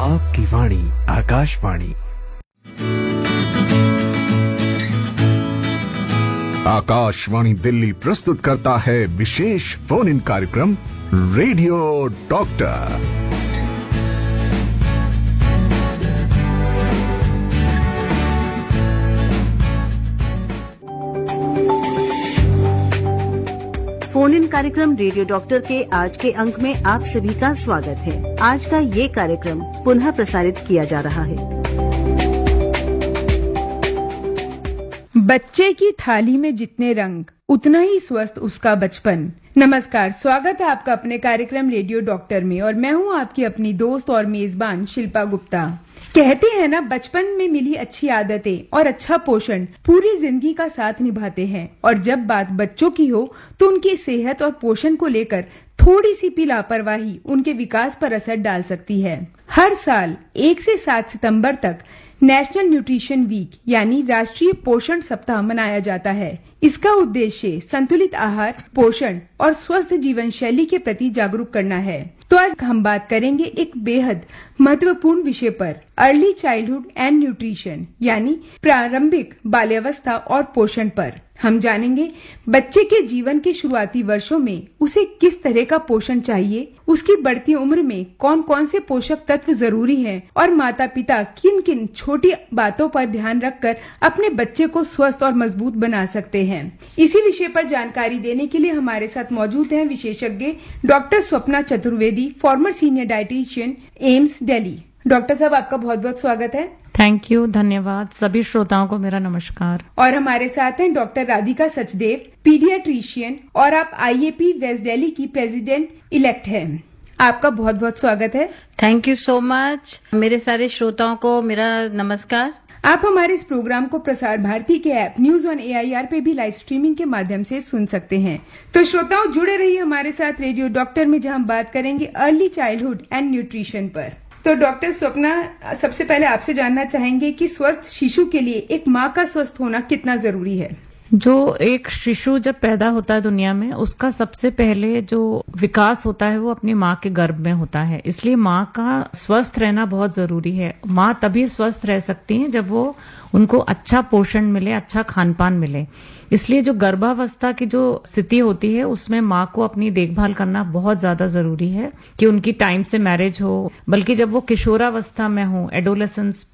आपकी वाणी आकाशवाणी। आकाशवाणी दिल्ली प्रस्तुत करता है विशेष फोन इन कार्यक्रम रेडियो डॉक्टर। फोन इन कार्यक्रम रेडियो डॉक्टर के आज के अंक में आप सभी का स्वागत है। आज का ये कार्यक्रम पुनः प्रसारित किया जा रहा है। बच्चे की थाली में जितने रंग उतना ही स्वस्थ उसका बचपन। नमस्कार, स्वागत है आपका अपने कार्यक्रम रेडियो डॉक्टर में और मैं हूं आपकी अपनी दोस्त और मेजबान शिल्पा गुप्ता। कहते हैं ना, बचपन में मिली अच्छी आदतें और अच्छा पोषण पूरी जिंदगी का साथ निभाते हैं। और जब बात बच्चों की हो तो उनकी सेहत और पोषण को लेकर थोड़ी सी भी लापरवाही उनके विकास पर असर डाल सकती है। हर साल 1 से 7 सितंबर तक नेशनल न्यूट्रिशन वीक यानी राष्ट्रीय पोषण सप्ताह मनाया जाता है। इसका उद्देश्य संतुलित आहार, पोषण और स्वस्थ जीवन शैली के प्रति जागरूक करना है। तो आज हम बात करेंगे एक बेहद महत्वपूर्ण विषय पर, अर्ली चाइल्डहुड एंड न्यूट्रिशन यानी प्रारंभिक बाल्यावस्था और पोषण पर। हम जानेंगे बच्चे के जीवन के शुरुआती वर्षों में उसे किस तरह का पोषण चाहिए, उसकी बढ़ती उम्र में कौन कौन से पोषक तत्व जरूरी हैं और माता पिता किन किन छोटी बातों पर ध्यान रखकर अपने बच्चे को स्वस्थ और मजबूत बना सकते हैं। इसी विषय पर जानकारी देने के लिए हमारे साथ मौजूद हैं विशेषज्ञ doctor Swapna Chaturvedi, farmer senior dietitian, AIIMS Delhi. Doctor साहब, आपका बहुत बहुत स्वागत है। थैंक यू, धन्यवाद। सभी श्रोताओं को मेरा नमस्कार। और हमारे साथ हैं डॉक्टर राधिका सचदेव, पीडियाट्रिशियन, और आप आईएपी वेस्ट दिल्ली की प्रेसिडेंट इलेक्ट हैं। आपका बहुत बहुत स्वागत है। Thank you so much. मेरे सारे श्रोताओं को मेरा नमस्कार। आप हमारे इस प्रोग्राम को प्रसार भारती के ऐप न्यूज ऑन AIR पे भी लाइव स्ट्रीमिंग के माध्यम से सुन सकते हैं। तो श्रोताओं, जुड़े रहिए हमारे साथ रेडियो डॉक्टर में, जहां हम बात करेंगे अर्ली चाइल्डहुड एंड न्यूट्रिशन पर। तो डॉक्टर स्वप्ना, सबसे पहले आपसे जानना चाहेंगे कि स्वस्थ शिशु के लिए एक माँ का स्वस्थ होना कितना जरूरी है। जो एक शिशु जब पैदा होता है दुनिया में, उसका सबसे पहले जो विकास होता है वो अपनी माँ के गर्भ में होता है। इसलिए माँ का स्वस्थ रहना बहुत जरूरी है। माँ तभी स्वस्थ रह सकती है जब वो उनको अच्छा पोषण मिले, अच्छा खान पान मिले। इसलिए जो गर्भावस्था की जो स्थिति होती है उसमें माँ को अपनी देखभाल करना बहुत ज्यादा जरूरी है कि उनकी टाइम से मैरिज हो, बल्कि जब वो किशोरावस्था में हो, एडोलेसेंस